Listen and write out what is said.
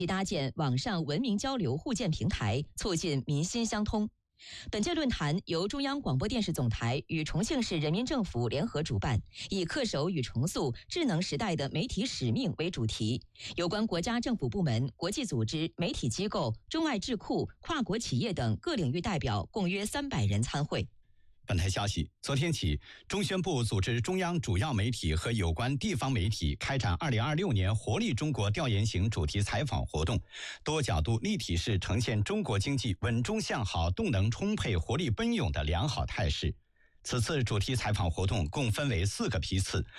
搭建网上文明交流互鉴平台，促进民心相通。本届论坛由中央广播电视总台与重庆市人民政府联合主办，以恪守与重塑智能时代的媒体使命为主题。有关国家政府部门、国际组织、媒体机构、中外智库、跨国企业等各领域代表共约300人参会。 本台消息，昨天起，中宣部组织中央主要媒体和有关地方媒体开展2026年活力中国调研型主题采访活动，多角度立体式呈现中国经济稳中向好、动能充沛、活力奔涌的良好态势。此次主题采访活动共分为4个批次，